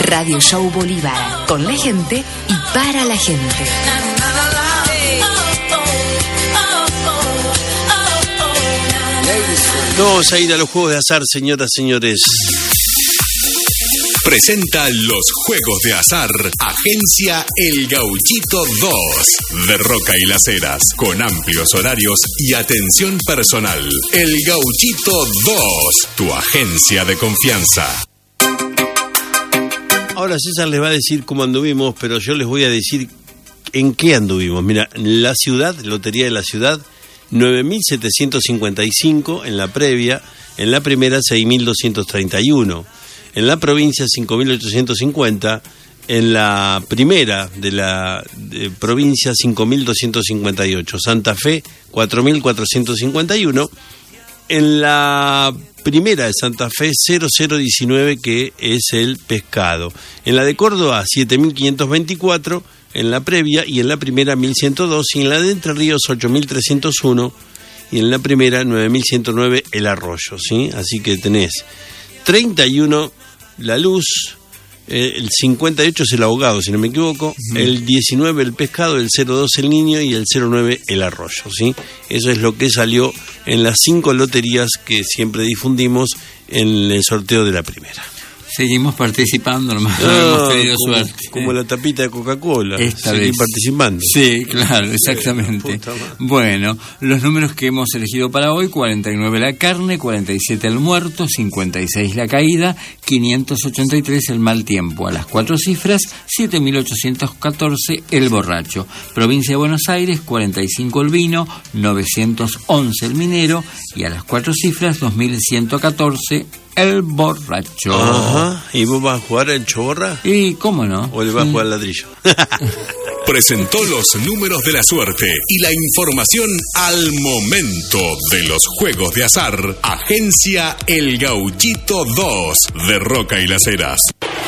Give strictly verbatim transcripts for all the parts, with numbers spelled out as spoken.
Radio Show Bolívar, con la gente y para la gente. No vamos a ir a los juegos de azar, señoras, señores. Presenta los juegos de azar Agencia El Gauchito dos de Roca y Las Heras, con amplios horarios y atención personal. El Gauchito dos, tu agencia de confianza. Ahora César les va a decir cómo anduvimos, pero yo les voy a decir en qué anduvimos. Mira, la ciudad, Lotería de la Ciudad, nueve mil setecientos cincuenta y cinco en la previa, en la primera seis mil doscientos treinta y uno. En la provincia cinco mil ochocientos cincuenta, en la primera de la de provincia cinco mil doscientos cincuenta y ocho, Santa Fe cuatro mil cuatrocientos cincuenta y uno, en la primera de Santa Fe cero cero diecinueve, que es el pescado, en la de Córdoba siete mil quinientos veinticuatro, en la previa, y en la primera mil ciento dos, y en la de Entre Ríos ocho mil trescientos uno, y en la primera nueve mil ciento nueve el Arroyo, ¿sí? Así que tenés treinta y uno la Luz, eh, el cincuenta y ocho es el Abogado, si no me equivoco, uh-huh. El diecinueve el Pescado, el cero dos el Niño y el cero nueve el Arroyo, ¿sí? Eso es lo que salió en las cinco loterías que siempre difundimos en el sorteo de la primera. Seguimos participando, nomás no, hemos tenido como, suerte. Como la tapita de Coca-Cola, esta seguir vez participando. Sí, claro, exactamente. Bueno, los números que hemos elegido para hoy: cuarenta y nueve la carne, cuarenta y siete el muerto, cincuenta y seis la caída, quinientos ochenta y tres el mal tiempo. A las cuatro cifras, siete mil ochocientos catorce el borracho. Provincia de Buenos Aires, cuarenta y cinco el vino, novecientos once el minero, y a las cuatro cifras, dos mil ciento catorce el borracho. Ajá. ¿Y vos vas a jugar el choborra? ¿Y cómo no? ¿O le vas sí. a jugar al ladrillo? Presentó los números de la suerte y la información al momento de los juegos de azar. Agencia El Gauchito dos de Roca y Las Heras.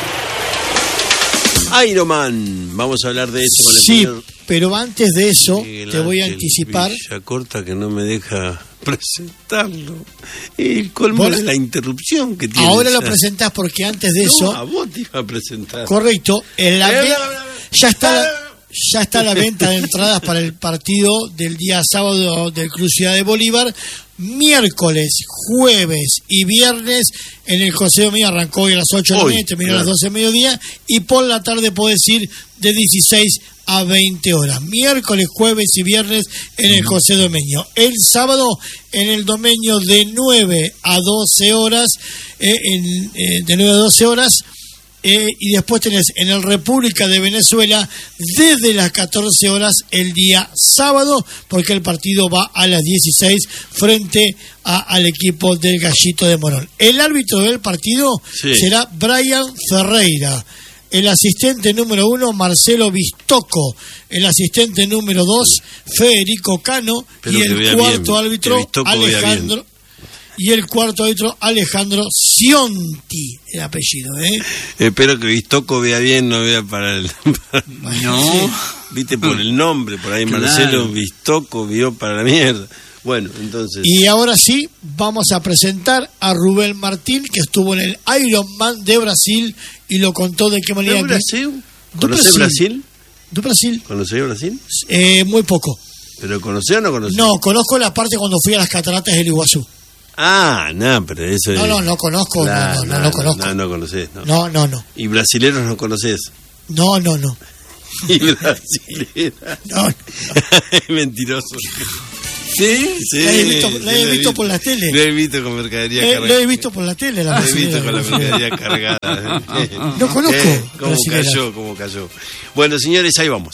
Iron Man, vamos a hablar de eso con el Sí, señor... pero antes de eso, sí, te voy a anticipar. Villa Corta, que no me deja presentarlo. El colmo ¿Vos? de la interrupción que tiene. Ahora lo presentás porque antes de no, eso. A vos te iba a presentar. Correcto. En la eh, ve- ya está la, ya está la venta de entradas para el partido del día sábado del Club Ciudad de Bolívar. Miércoles, jueves y viernes en el José Domingo. Arrancó hoy a las ocho de la mañana, terminó a las doce de mediodía, y por la tarde podés ir de dieciséis a veinte horas. Miércoles, jueves y viernes en el José Domenio. El sábado en el Domenio de nueve a doce horas, eh, en, eh, de nueve a doce horas. Eh, y después tenés en el República de Venezuela desde las catorce horas el día sábado, porque el partido va a las dieciséis frente a, al equipo del Gallito de Morón. El árbitro del partido sí. será Brian Ferreira. El asistente número uno, Marcelo Vistoco. El asistente número dos, Federico Cano. Pero y el cuarto bien, árbitro, Alejandro. Y el cuarto árbitro, Alejandro Cionti, el apellido, ¿eh? Espero que Vistoco vea bien, no vea para el... no. Viste, por el nombre, por ahí claro. Marcelo Vistoco vio para la mierda. Bueno, entonces... Y ahora sí, vamos a presentar a Rubén Martín, que estuvo en el Ironman de Brasil y lo contó de qué manera... ¿De Brasil? ¿Conocés Brasil? ¿De Brasil? ¿Conocés Brasil? Eh, muy poco. ¿Pero conocés o no conocés? No, conozco la parte cuando fui a las cataratas del Iguazú. Ah, no, pero eso... No, no, no conozco, claro, no, no, no, no conozco. No, no conocés, no. No, no, no. ¿Y brasileros no conocés? No, no, no. ¿Y brasileras? No. Es mentiroso. ¿Sí? Sí. La he visto, la he visto por la tele. Lo he visto con mercadería eh, cargada. Lo he visto por la tele. La lo he visto con la mercadería cargada. No conozco. Eh, ¿Cómo cayó? ¿Cómo cayó? Bueno, señores, ahí vamos.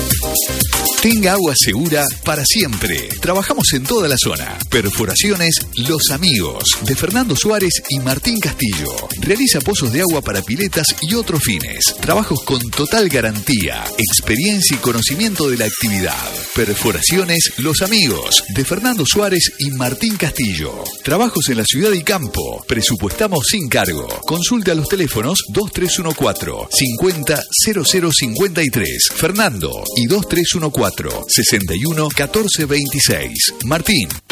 Tenga agua segura para siempre. Trabajamos en toda la zona. Perforaciones Los Amigos, de Fernando Suárez y Martín Castillo. Realiza pozos de agua para piletas y otros fines. Trabajos con total garantía, experiencia y conocimiento de la actividad. Perforaciones Los Amigos, de Fernando Suárez y Martín Castillo. Trabajos en la ciudad y campo. Presupuestamos sin cargo. Consulte a los teléfonos dos tres uno cuatro, cincuenta, cero cero cincuenta y tres, Fernando, y dos tres uno cuatro, sesenta y uno, catorce veintiséis, Martín.